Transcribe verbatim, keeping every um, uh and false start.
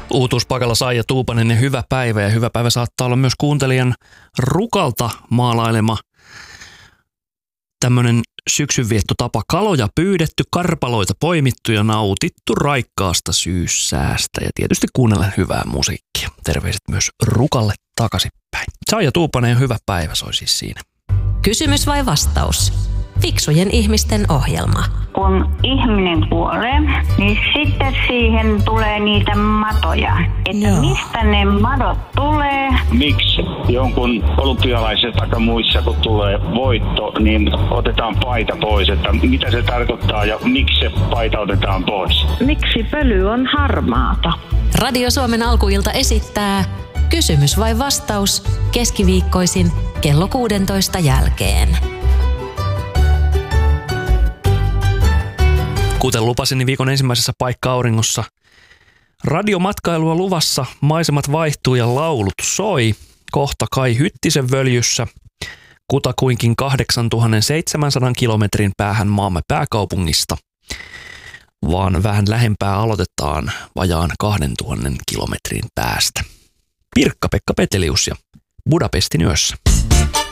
Uutuuspakalla Saija Tuupanen ja hyvä päivä. Ja hyvä päivä saattaa olla myös kuuntelijan Rukalta maalailema tämmöinen syksynviettotapa. Kaloja pyydetty, karpaloita poimittu ja nautittu raikkaasta syyssäästä. Ja tietysti kuunnellen hyvää musiikkia. Terveiset myös Rukalle takaisinpäin. Saija Tuupanen ja hyvä päivä soi siis siinä. Kysymys vai vastaus? Fiksujen ihmisten ohjelma. Kun ihminen kuolee, niin sitten siihen tulee niitä matoja. Että Joo. mistä ne madot tulee? Miksi jonkun olympialaisessa tai muissa, kun tulee voitto, niin otetaan paita pois? Että mitä se tarkoittaa ja miksi se paita otetaan pois? Miksi pöly on harmaata? Radio Suomen alkuilta esittää Kysymys vai vastaus keskiviikkoisin kello kuudentoista jälkeen. Kuten lupasin, niin viikon ensimmäisessä paikka-auringossa radiomatkailua luvassa, maisemat vaihtuu ja laulut soi. Kohta Kai Hyttisen völjyssä kutakuinkin kahdeksantuhatta kilometrin päähän maamme pääkaupungista, vaan vähän lähempää aloitetaan vajaan kahdentuhannen kilometrin päästä. Pirkka-Pekka Petelius ja Budapestin yössä.